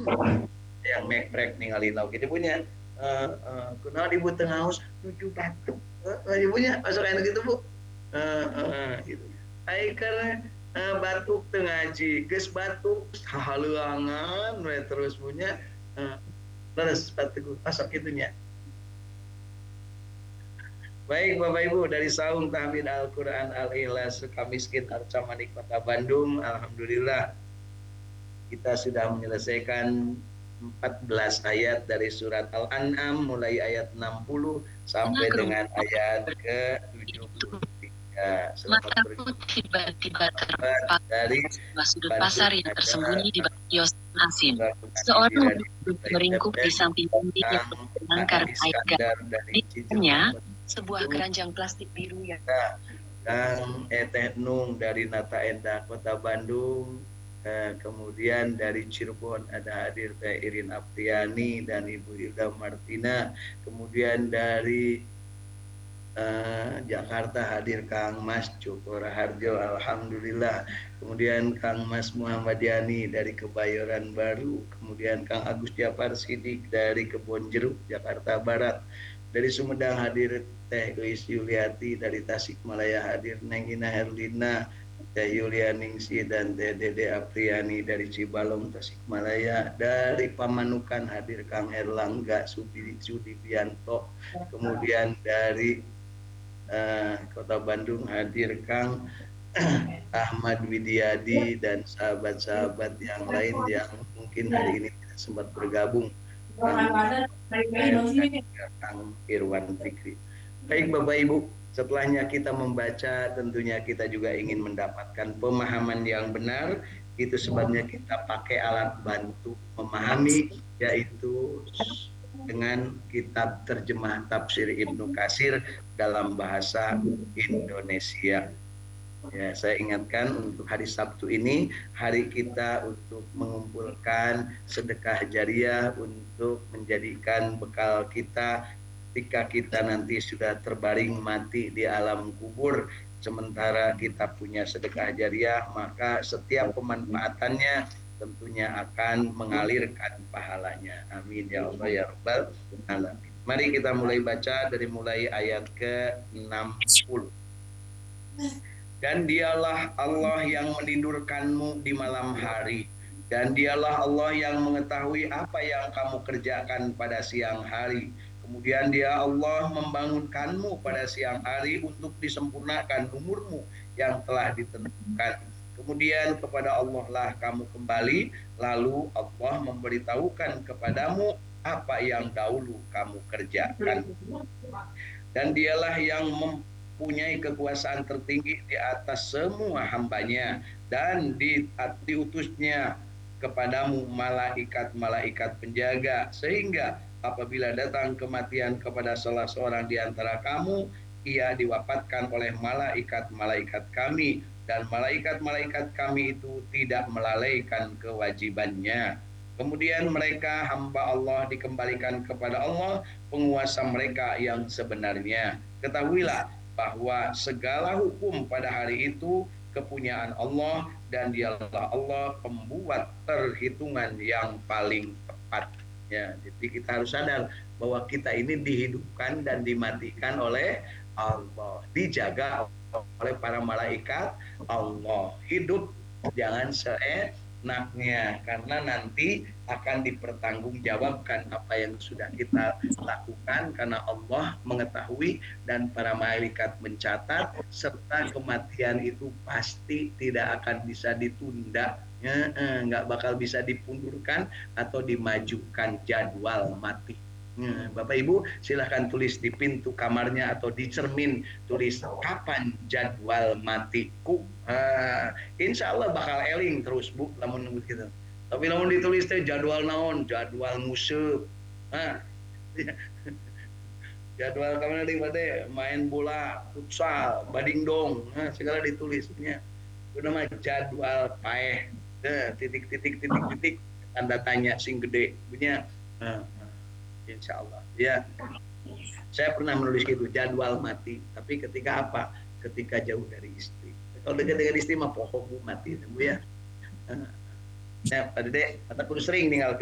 yang mekrek ningali lauk itu punya kenal ibu tengah haus nuju batuk ibunya masuk enak gitu bu gitu ai karena batuk tengah ngaji geus batuk haluangan terus punya terus batuk masuk itunya. Baik Bapak Ibu, dari Saung Tahmid Al-Quran Al-Ikhlas Sukamiskin Arca Manik Kota Bandung, alhamdulillah kita sudah menyelesaikan 14 ayat dari surat Al-An'am mulai ayat 60 sampai dengan ayat ke-73. Selamat tiba-tiba dari sudut pasar yang tersembunyi di bawah kios asin. Seorang duduk meringkuk di samping dinding yang menangkar air gas. Di depannya, sebuah keranjang plastik biru yang Kang Eteh Nung dari Nata Endah Kota Bandung, kemudian dari Cirebon ada hadir Teh Irin Aptiani dan Ibu Hilda Martina, kemudian dari Jakarta hadir Kang Mas Joko Raharjo, alhamdulillah. Kemudian Kang Mas Muhammad Yani dari Kebayoran Baru, kemudian Kang Agus Jafar Sidik dari Kebonjeruk Jakarta Barat. Dari Sumedang hadir Teh Eis Yuliati, dari Tasikmalaya hadir Neng Ina Herlina, Teh Yulianingsi dan Teh Dede Apriani dari Cibalong Tasikmalaya. Dari Pamanukan hadir Kang Erlangga Sudibianto, kemudian dari Kota Bandung hadir Kang Ahmad Widiadi dan sahabat-sahabat yang lain yang mungkin hari ini tidak sempat bergabung. Kang Irwan Fikri. Baik Bapak Ibu, setelahnya kita membaca tentunya kita juga ingin mendapatkan pemahaman yang benar. Itu sebabnya kita pakai alat bantu memahami, yaitu dengan kitab terjemah tafsir Ibnu Katsir dalam bahasa Indonesia. Ya, saya ingatkan untuk hari Sabtu ini, hari kita untuk mengumpulkan sedekah jariah untuk menjadikan bekal kita ketika kita nanti sudah terbaring mati di alam kubur. Sementara kita punya sedekah jariah, maka setiap pemanfaatannya tentunya akan mengalirkan pahalanya. Amin ya Allah ya Rabbal alamin. Mari kita mulai baca dari mulai ayat ke-60. Dan dialah Allah yang menidurkanmu di malam hari, dan dialah Allah yang mengetahui apa yang kamu kerjakan pada siang hari. Kemudian dia Allah membangunkanmu pada siang hari untuk disempurnakan umurmu yang telah ditentukan. Kemudian kepada Allah lah kamu kembali, lalu Allah memberitahukan kepadamu apa yang dahulu kamu kerjakan. Dan dialah yang mempunyai kekuasaan tertinggi di atas semua hambanya, dan diutusnya kepadamu malaikat-malaikat penjaga, sehingga apabila datang kematian kepada salah seorang di antara kamu, ia diwafatkan oleh malaikat-malaikat kami, dan malaikat-malaikat kami itu tidak melalaikan kewajibannya. Kemudian mereka hamba Allah dikembalikan kepada Allah, penguasa mereka yang sebenarnya. Ketahuilah bahwa segala hukum pada hari itu kepunyaan Allah, dan dialah Allah pembuat perhitungan yang paling tepat. Ya, jadi kita harus sadar bahwa kita ini dihidupkan dan dimatikan oleh Allah, dijaga oleh para malaikat Allah. Hidup jangan seenaknya, karena nanti akan dipertanggungjawabkan apa yang sudah kita lakukan, karena Allah mengetahui dan para malaikat mencatat, serta kematian itu pasti tidak akan bisa ditunda, nggak bakal bisa dipundurkan atau dimajukan jadwal mati. Bapak Ibu silahkan tulis di pintu kamarnya atau di cermin, tulis kapan jadwal matiku. Insya Allah bakal eling terus Bu, lamun nunggu gitu. Tapi lamun ditulis teh jadwal naon, jadwal museup. Jadwal kamana di bade main bola, futsal, badingdong, segala ditulisnya. Udah mah jadwal paeh. Titik tanda tanya sing gede punya. Insya Allah ya, saya pernah menulis gitu, jadwal mati, tapi ketika apa? Ketika jauh dari istri. Kalau dekat dengan istri mah pokok Bu mati Bu ya. Ya Pak Dede, kata kudu sering tinggal